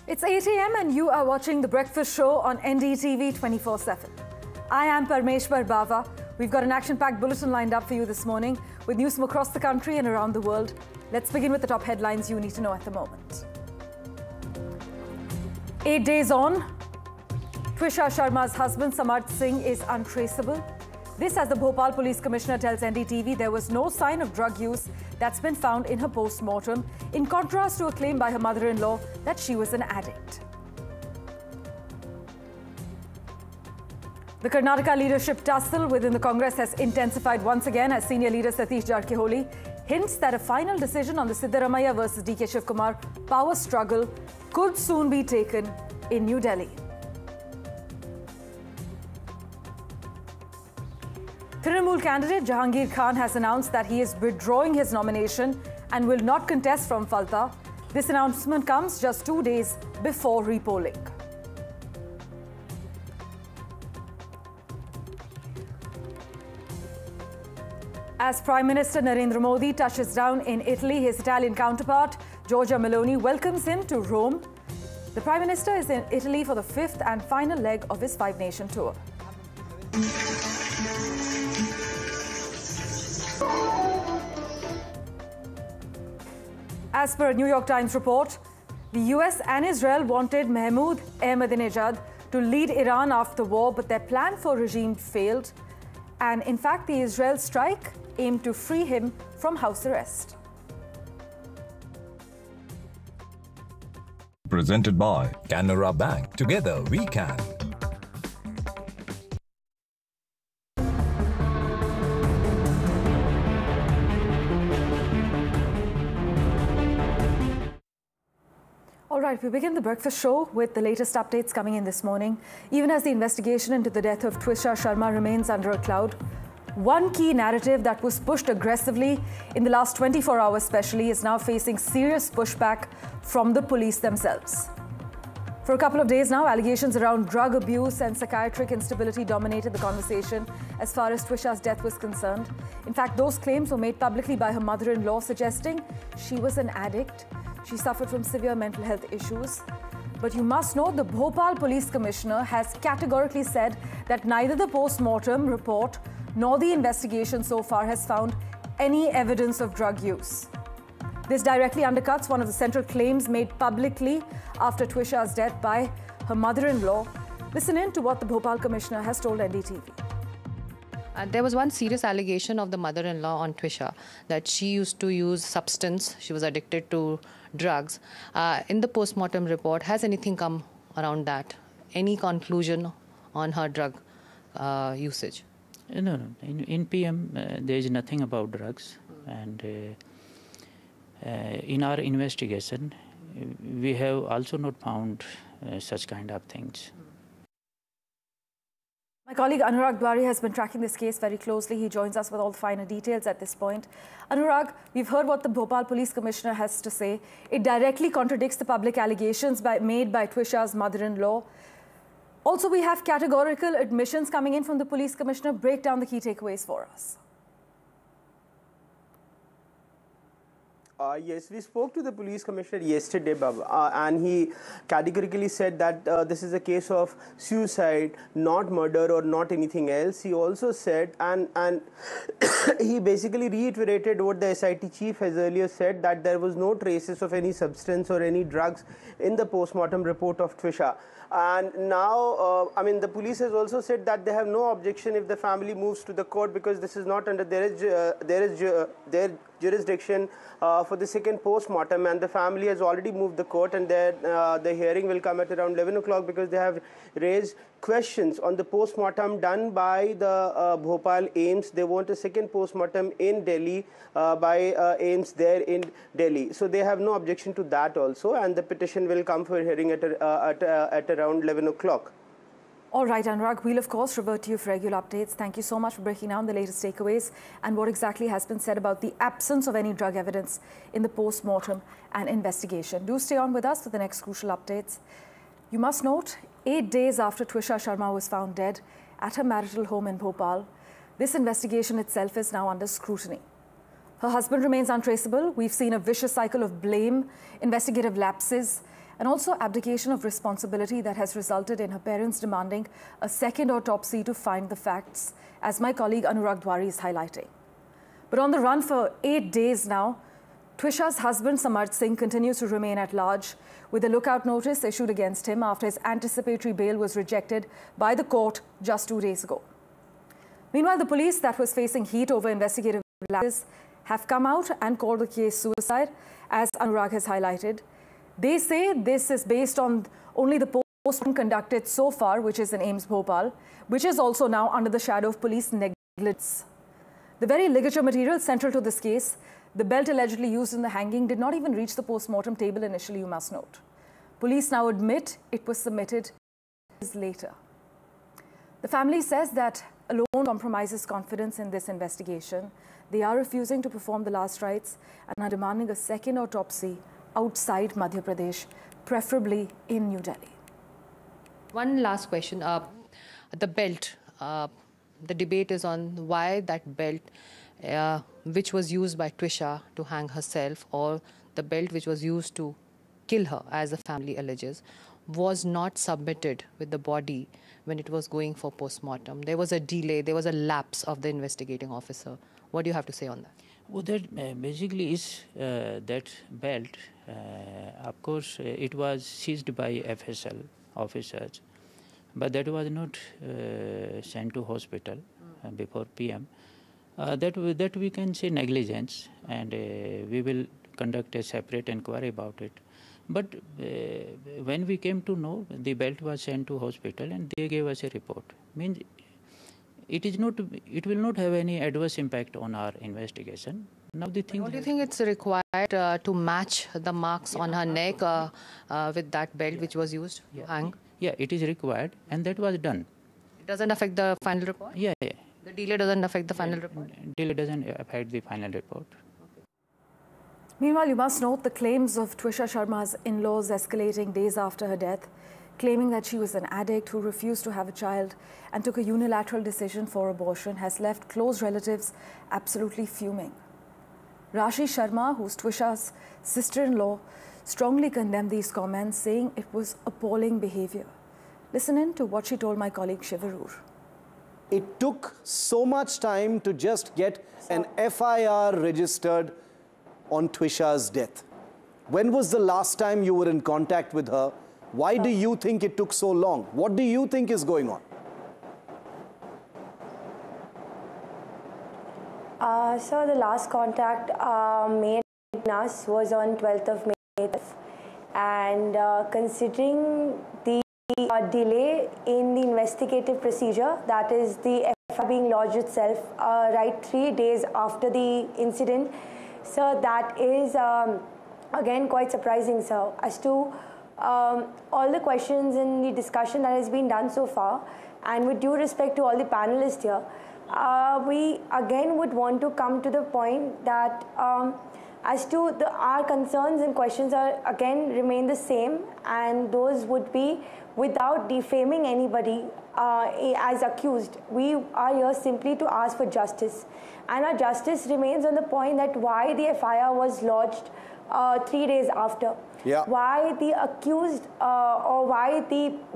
It's 8 a.m. and you are watching The Breakfast Show on NDTV 24/7. I am Parmeshwar Bava. We've got an action-packed bulletin lined up for you this morning with news from across the country and around the world. Let's begin with the top headlines you need to know at the moment. 8 days on, Twisha Sharma's husband Samarth Singh is untraceable. This as the Bhopal Police Commissioner tells NDTV there was no sign of drug use that's been found in her post-mortem, in contrast to a claim by her mother-in-law that she was an addict. The Karnataka leadership tussle within the Congress has intensified once again as senior leader Satish Jarkiholi hints that a final decision on the Siddaramaiah versus DK Shivkumar power struggle could soon be taken in New Delhi. Trinamool candidate Jahangir Khan has announced that he is withdrawing his nomination and will not contest from Falta. This announcement comes just 2 days before repolling. As Prime Minister Narendra Modi touches down in Italy, his Italian counterpart, Giorgia Meloni, welcomes him to Rome. The Prime Minister is in Italy for the fifth and final leg of his five-nation tour. As per a New York Times report, the US and Israel wanted Mahmoud Ahmadinejad to lead Iran after the war, but their plan for regime failed. And in fact, the Israel strike aimed to free him from house arrest. Presented by Canara Bank. Together we can. All right, we begin the breakfast show with the latest updates coming in this morning. Even as the investigation into the death of Twisha Sharma remains under a cloud, one key narrative that was pushed aggressively in the last 24 hours especially is now facing serious pushback from the police themselves. For a couple of days now, allegations around drug abuse and psychiatric instability dominated the conversation as far as Twisha's death was concerned. In fact, those claims were made publicly by her mother-in-law, suggesting she was an addict. She suffered from severe mental health issues. But you must know the Bhopal Police Commissioner has categorically said that neither the post-mortem report nor the investigation so far has found any evidence of drug use. This directly undercuts one of the central claims made publicly after Twisha's death by her mother-in-law. Listen in to what the Bhopal Commissioner has told NDTV. There was one serious allegation of the mother-in-law on Twisha that she used to use substance. She was addicted to drugs. In the post-mortem report, has anything come around that? Any conclusion on her drug usage? No. In PM, there is nothing about drugs. And in our investigation, we have also not found such kind of things. My colleague Anurag Dwari has been tracking this case very closely. He joins us with all the finer details at this point. Anurag, we've heard what the Bhopal Police Commissioner has to say. It directly contradicts the public allegations made by Twisha's mother-in-law. Also, we have categorical admissions coming in from the Police Commissioner. Break down the key takeaways for us. Yes, we spoke to the police commissioner yesterday, and he categorically said that this is a case of suicide, not murder or not anything else. He also said, and he basically reiterated what the SIT chief has earlier said, that there was no traces of any substance or any drugs in the post-mortem report of Twisha. And now, the police has also said that they have no objection if the family moves to the court, because this is not under their jurisdiction for the second post-mortem, and the family has already moved the court, and the hearing will come at around 11 o'clock because they have raised questions on the post-mortem done by the Bhopal AIIMS. They want a second post-mortem in Delhi by AIIMS there in Delhi. So they have no objection to that also, and the petition will come for hearing at around 11 o'clock. All right, Anurag, we'll of course revert to you for regular updates. Thank you so much for breaking down the latest takeaways and what exactly has been said about the absence of any drug evidence in the post-mortem and investigation. Do stay on with us for the next crucial updates. You must note, 8 days after Twisha Sharma was found dead at her marital home in Bhopal, this investigation itself is now under scrutiny. Her husband remains untraceable. We've seen a vicious cycle of blame, investigative lapses, and also abdication of responsibility that has resulted in her parents demanding a second autopsy to find the facts, as my colleague Anurag Dwari is highlighting. But on the run for 8 days now, Twisha's husband Samarth Singh continues to remain at large, with a lookout notice issued against him after his anticipatory bail was rejected by the court just 2 days ago. Meanwhile, the police that was facing heat over investigative lapses have come out and called the case suicide, as Anurag has highlighted. They say this is based on only the post-mortem conducted so far, which is in AIIMS Bhopal, which is also now under the shadow of police negligence. The very ligature material central to this case, the belt allegedly used in the hanging, did not even reach the post-mortem table initially, you must note. Police now admit it was submitted later. The family says that alone compromises confidence in this investigation. They are refusing to perform the last rites and are demanding a second autopsy outside Madhya Pradesh, preferably in New Delhi. One last question. The belt, the debate is on why that belt, which was used by Twisha to hang herself, or the belt which was used to kill her, as the family alleges, was not submitted with the body when it was going for post-mortem. There was a delay, there was a lapse of the investigating officer. What do you have to say on that? Well, that basically is that belt. Of course, it was seized by FSL officers, but that was not sent to hospital before PM. That we can say negligence, and we will conduct a separate inquiry about it. But when we came to know, the belt was sent to hospital and they gave us a report. Means it will not have any adverse impact on our investigation. Now the thing. Don't you think it's required to match the marks on her neck with that belt which was used to hang? Yeah, it is required, and that was done. It doesn't affect the final report? Yeah. The delay doesn't affect the final report? Delay doesn't affect the final report. Meanwhile, you must note the claims of Twisha Sharma's in-laws escalating days after her death, claiming that she was an addict who refused to have a child and took a unilateral decision for abortion, has left close relatives absolutely fuming. Rashi Sharma, who's Twisha's sister-in-law, strongly condemned these comments, saying it was appalling behavior. Listen in to what she told my colleague Shivarur. It took so much time to just get an FIR registered on Twisha's death. When was the last time you were in contact with her? Why do you think it took so long? What do you think is going on? So the last contact made with us was on 12th of May. And considering the delay in the investigative procedure, that is the FIR being lodged itself right 3 days after the incident, so that is again quite surprising, sir, as to all the questions in the discussion that has been done so far. And with due respect to all the panelists here, we again would want to come to the point that as to our concerns and questions are again remain the same, and those would be without defaming anybody as accused. We are here simply to ask for justice, and our justice remains on the point that why the FIR was lodged 3 days after. Yeah. Why the accused or why the